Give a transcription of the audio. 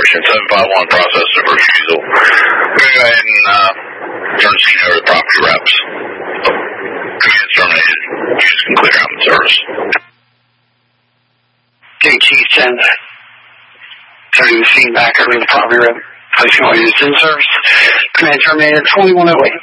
Ocean 751 process of refusal. We're going to go ahead and turn the scene over to property reps. Command's terminated. You can clear out the service. KT-10. Turning the scene back over to the property rep. Placing all units in service. Command terminated 2108.